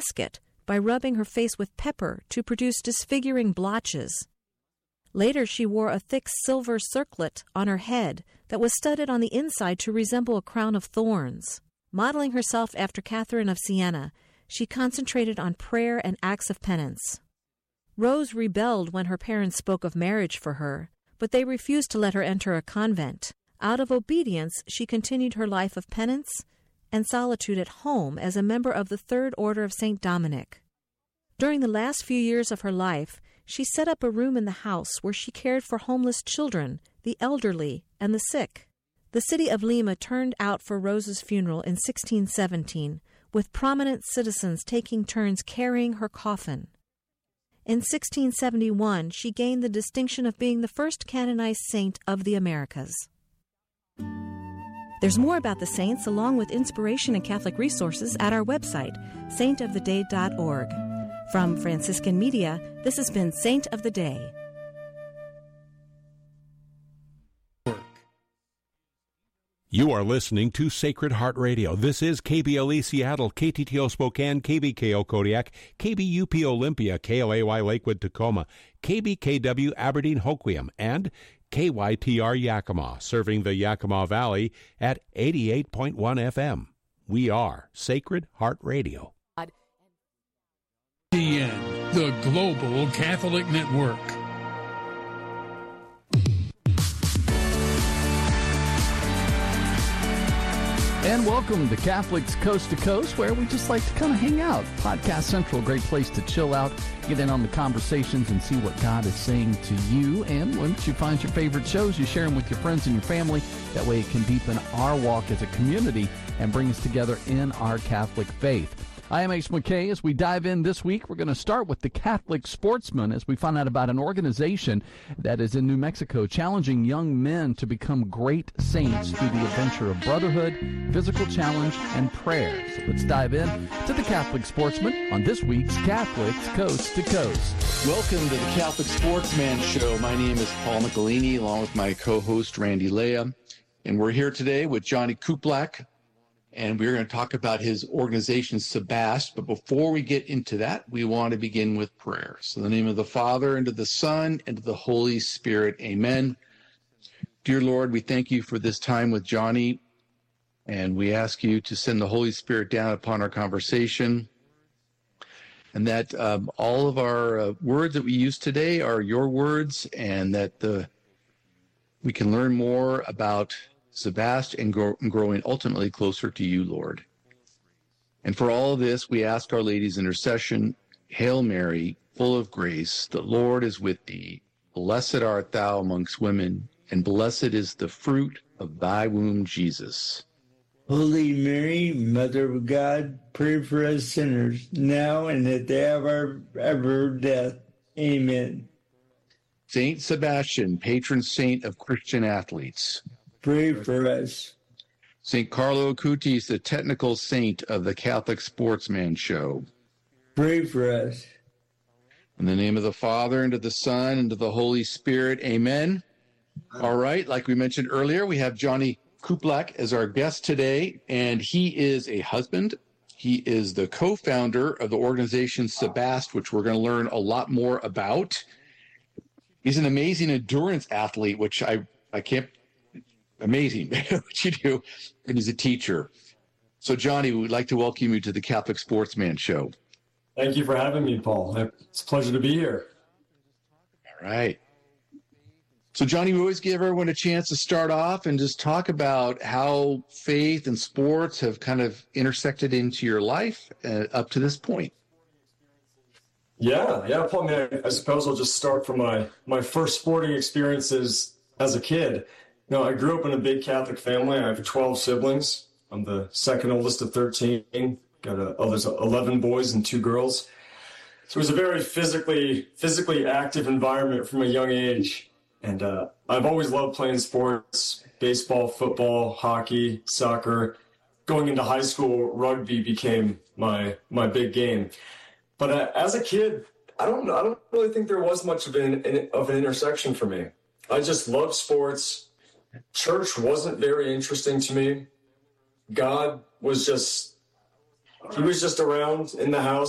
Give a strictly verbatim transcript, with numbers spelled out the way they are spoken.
casket by rubbing her face with pepper to produce disfiguring blotches. Later, she wore a thick silver circlet on her head that was studded on the inside to resemble a crown of thorns. Modeling herself after Catherine of Siena, she concentrated on prayer and acts of penance. Rose rebelled when her parents spoke of marriage for her, but they refused to let her enter a convent. Out of obedience, she continued her life of penance and solitude at home as a member of the Third Order of Saint Dominic. During the last few years of her life, she set up a room in the house where she cared for homeless children, the elderly, and the sick. The city of Lima turned out for Rose's funeral in sixteen seventeen, with prominent citizens taking turns carrying her coffin. In sixteen seventy-one, she gained the distinction of being the first canonized saint of the Americas. There's more about the saints along with inspiration and Catholic resources at our website, saint of the day dot org. From Franciscan Media, this has been Saint of the Day. You are listening to Sacred Heart Radio. This is K B L E Seattle, K T T O Spokane, K B K O Kodiak, K B U P Olympia, K L A Y Lakewood Tacoma, K B K W Aberdeen Hoquiam, and K Y T R Yakima, serving the Yakima Valley at eighty-eight point one F M. We are Sacred Heart Radio. T N, the Global Catholic Network. And welcome to Catholics Coast to Coast, where we just like to kind of hang out. Podcast Central, a great place to chill out, get in on the conversations, and see what God is saying to you. And once you find your favorite shows, you share them with your friends and your family. That way it can deepen our walk as a community and bring us together in our Catholic faith. I am Ace McKay. As we dive in this week, we're going to start with the Catholic Sportsman as we find out about an organization that is in New Mexico challenging young men to become great saints through the adventure of brotherhood, physical challenge, and prayer. So let's dive in to the Catholic Sportsman on this week's Catholics Coast to Coast. Welcome to the Catholic Sportsman Show. My name is Paul Michelini, along with my co-host Randy Lea, and we're here today with Johnny Kuplak, and we're going to talk about his organization, Sebast. But before we get into that, we want to begin with prayer. So in the name of the Father, and of the Son, and of the Holy Spirit, amen. Dear Lord, we thank you for this time with Johnny, and we ask you to send the Holy Spirit down upon our conversation, and that um, all of our uh, words that we use today are your words, and that the we can learn more about Sebast and, grow, and growing ultimately closer to you, Lord. And for all of this, we ask Our Lady's intercession. Hail Mary, full of grace, the Lord is with thee. Blessed art thou amongst women, and blessed is the fruit of thy womb, Jesus. Holy Mary, Mother of God, pray for us sinners, now and at the hour of our death. Amen. Saint Sebastian, patron saint of Christian athletes, pray for us. Saint Carlo Acutis, the technical saint of the Catholic Sportsman Show, pray for us. In the name of the Father, and of the Son, and of the Holy Spirit, amen. All right, like we mentioned earlier, we have Johnny Kuplak as our guest today, and he is a husband. He is the co-founder of the organization Sebast, which we're going to learn a lot more about. He's an amazing endurance athlete, which I, I can't, amazing what you do, and he's a teacher. So, Johnny, we'd like to welcome you to the Catholic Sportsman Show. Thank you for having me, Paul. It's a pleasure to be here. All right. So, Johnny, we always give everyone a chance to start off and just talk about how faith and sports have kind of intersected into your life uh, up to this point. Yeah, yeah, Paul, I, mean, I, I suppose I'll just start from my, my first sporting experiences as a kid. You know, I grew up in a big Catholic family. I have twelve siblings. I'm the second oldest of thirteen. Got a, oh, there's eleven boys and two girls. So it was a very physically physically active environment from a young age. And uh, I've always loved playing sports, baseball, football, hockey, soccer. Going into high school, rugby became my my big game. But uh, as a kid, I don't I don't really think there was much of an, an of an intersection for me. I just loved sports. Church wasn't very interesting to me. God was just, he was just around in the house.